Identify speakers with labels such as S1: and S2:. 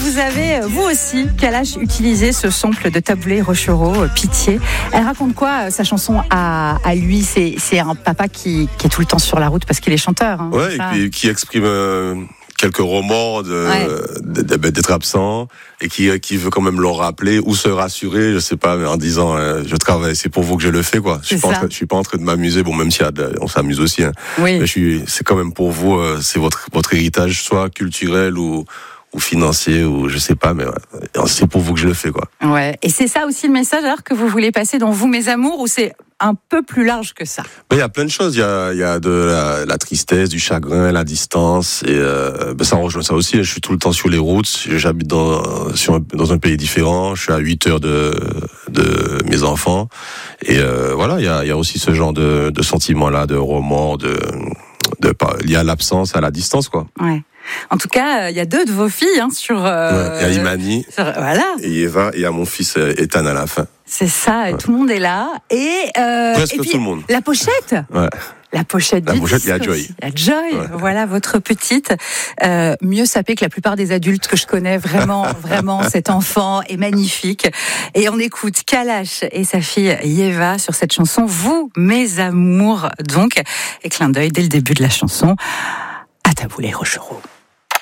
S1: vous avez, vous aussi, Kalash, utilisé ce sample de Taboulé Rochereau, Pitié. Elle raconte quoi, sa chanson à lui? C'est un papa qui est tout le temps sur la route parce qu'il est chanteur. Hein,
S2: ouais, et puis qui exprime quelques remords d'être absent et qui veut quand même leur rappeler ou se rassurer, je sais pas, en disant je travaille, c'est pour vous que je le fais, quoi. Je suis pas en train de m'amuser, bon, même si on s'amuse aussi, hein.
S1: Oui.
S2: Mais c'est quand même pour vous, c'est votre héritage, soit culturel ou financier, ou je sais pas, mais ouais, c'est pour vous que je le fais, quoi.
S1: Ouais. Et c'est ça aussi le message alors que vous voulez passer dans Vous mes amours, ou c'est un peu plus large que ça?
S2: Mais il y a plein de choses. Il y a de la tristesse, du chagrin, la distance, et ça rejoint ça aussi. Je suis tout le temps sur les routes. J'habite dans un pays différent. Je suis à 8 heures de mes enfants. Et voilà, il y a aussi ce genre de sentiments-là, de remords, lié à l'absence, à la distance, quoi.
S1: Ouais. En tout cas, il y a 2 de vos filles sur.
S2: Il y a Imani,
S1: voilà.
S2: Et Eva, et il y a mon fils Ethan à la fin.
S1: C'est ça, et tout le monde est là.
S2: Presque
S1: et puis,
S2: tout le monde.
S1: La pochette.
S2: Ouais.
S1: La pochette,
S2: il y a Joy.
S1: Il y a Joy, ouais. Voilà, votre petite. Mieux sapée que la plupart des adultes que je connais. Vraiment, vraiment, cet enfant est magnifique. Et on écoute Kalash et sa fille Yeva sur cette chanson, Vous, mes amours, donc. Et clin d'œil dès le début de la chanson à Taboulé Rochereau.